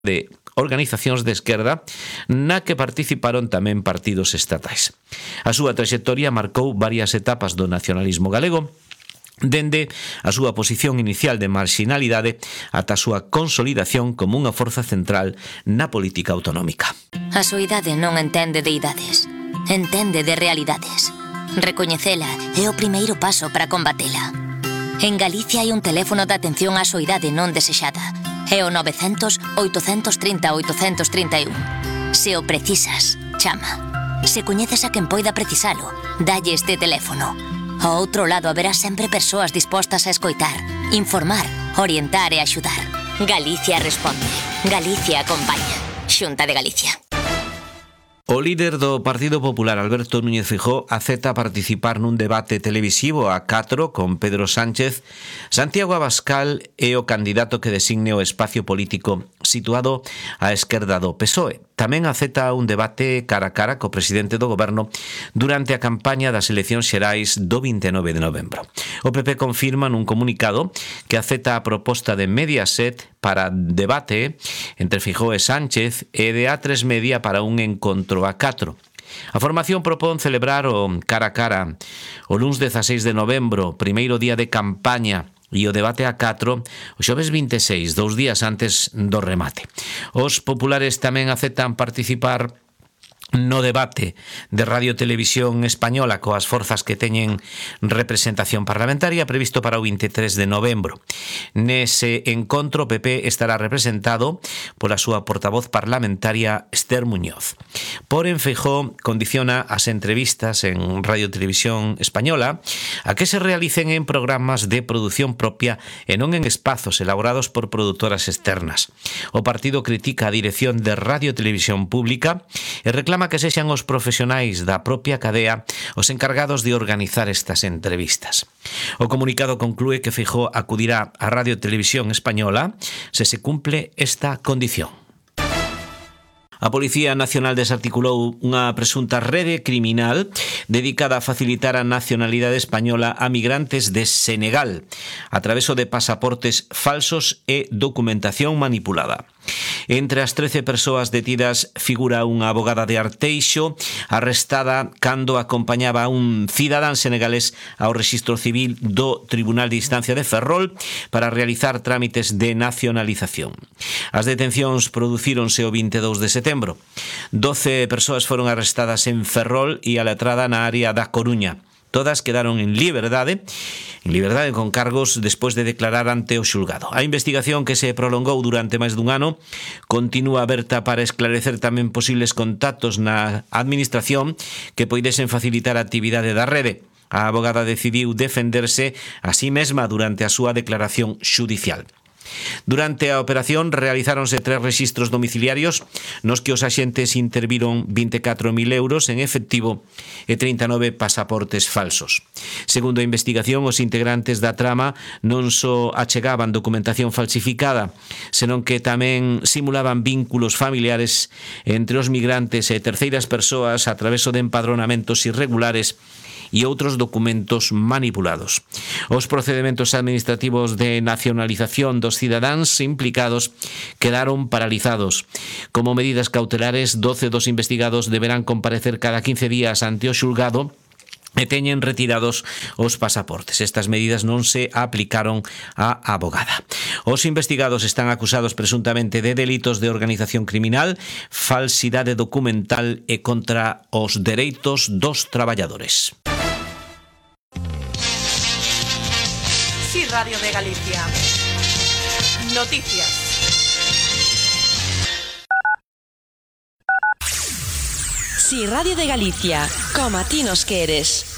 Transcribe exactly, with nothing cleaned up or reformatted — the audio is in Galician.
de organizacións de esquerda na que participaron tamén partidos estatais. A súa traxectoria marcou varias etapas do nacionalismo galego, dende a súa posición inicial de marxinalidade ata a súa consolidación como unha forza central na política autonómica. A soidade non entende de idades, entende de realidades. Recoñecela é o primeiro paso para combatela. En Galicia hai un teléfono de atención á soidade non desexada. É o novecentos, oitocentos trinta, oitocentos trinta e un. Se o precisas, chama. Se coñeces a quen poida precisalo, dalle este teléfono. Ao outro lado haberá sempre persoas dispostas a escoitar, informar, orientar e axudar. Galicia responde. Galicia acompaña. Xunta de Galicia. O líder do Partido Popular, Alberto Núñez Feijóo, acepta participar nun debate televisivo a catro con Pedro Sánchez. Santiago Abascal é o candidato que designe o espacio político situado á esquerda do P S O E. Tamén acepta un debate cara a cara co presidente do goberno durante a campaña das eleccións xerais do vinte e nove de novembro. O P P confirma nun comunicado que acepta a proposta de Mediaset para debate entre Feijóo e Sánchez e de A tres Media para un encontro a catro. A formación propón celebrar o cara a cara o luns dezaseis de novembro, primeiro día de campaña, e o debate a catro o xoves vinte e seis, dous días antes do remate. Os populares tamén aceptan participar no debate de Radio Televisión Española coas forzas que teñen representación parlamentaria previsto para o vinte e tres de novembro. Nese encontro, o P P estará representado pola súa portavoz parlamentaria Esther Muñoz. Porén, Feijóo condiciona as entrevistas en Radio Televisión Española a que se realicen en programas de produción propia e non en espazos elaborados por produtoras externas. O partido critica a dirección de Radio Televisión Pública e reclama que sexan os profesionais da propia cadea os encargados de organizar estas entrevistas. O comunicado conclúe que Feijóo acudirá á Radio Televisión Española se se cumple esta condición. A Policía Nacional desarticulou unha presunta rede criminal dedicada a facilitar a nacionalidade española a migrantes de Senegal a traveso de pasaportes falsos e documentación manipulada. Entre as trece persoas detidas figura unha abogada de Arteixo arrestada cando acompañaba a un cidadán senegalés ao rexistro civil do Tribunal de Instancia de Ferrol para realizar trámites de nacionalización. As detencións producíronse o vinte e dous de setembro. doce persoas foron arrestadas en Ferrol e aletrada na área da Coruña. Todas quedaron en liberdade, en liberdade con cargos despois de declarar ante o xulgado. A investigación, que se prolongou durante máis dun ano, continúa aberta para esclarecer tamén posibles contactos na administración que poidesen facilitar a actividade da rede. A abogada decidiu defenderse a sí mesma durante a súa declaración xudicial. Durante a operación realizáronse tres rexistros domiciliarios nos que os axentes interviron vinte e catro mil euros en efectivo e trinta e nove pasaportes falsos. Segundo a investigación, os integrantes da trama non só achegaban documentación falsificada, senón que tamén simulaban vínculos familiares entre os migrantes e terceiras persoas a traveso de empadronamentos irregulares e outros documentos manipulados. Os procedementos administrativos de nacionalización dos cidadáns implicados quedaron paralizados. Como medidas cautelares, doce dos investigados deberán comparecer cada quince días ante o xulgado e teñen retirados os pasaportes. Estas medidas non se aplicaron á abogada. Os investigados están acusados presuntamente de delitos de organización criminal, falsidade documental e contra os dereitos dos traballadores. Sí, Radio de Galicia. Noticias. Sí, Radio de Galicia. Como a ti nos queres.